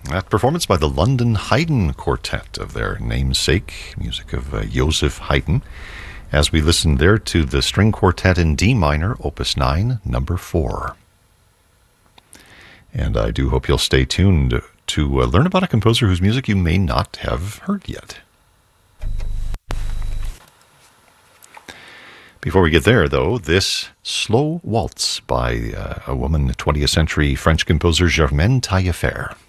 That performance by the London Haydn Quartet of their namesake, music of Joseph Haydn, as we listened there to the String Quartet in D minor, Opus 9, number 4. And I do hope you'll stay tuned to learn about a composer whose music you may not have heard yet. Before we get there, though, this slow waltz by a woman, 20th century French composer Germaine Taillefer.